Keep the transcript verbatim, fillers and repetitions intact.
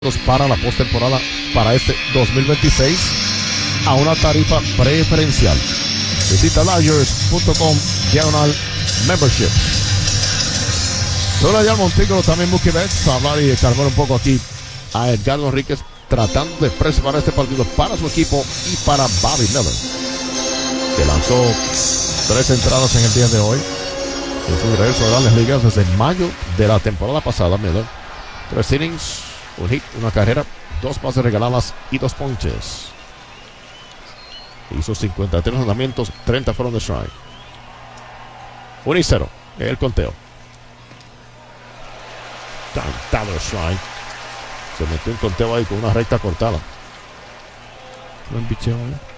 para la postemporada para este dos mil veintiséis a una tarifa preferencial. Visita Dodgers punto com diagonal membership. Soy Radial Montículo, también Mookie Betts, a hablar y calmar un poco aquí a Edgardo Enríquez, tratando de preservar este partido para su equipo y para Bobby Miller, que lanzó tres entradas en el día de hoy en su regreso a Grandes Ligas desde mayo de la temporada pasada. Miller, tres innings, un hit, una carrera, dos bases regaladas y dos ponches. Hizo cincuenta y tres lanzamientos, treinta fueron de strike. uno y cero en el conteo. Cantado strike. Se metió un conteo ahí con una recta cortada. Buen picheo, ¿eh?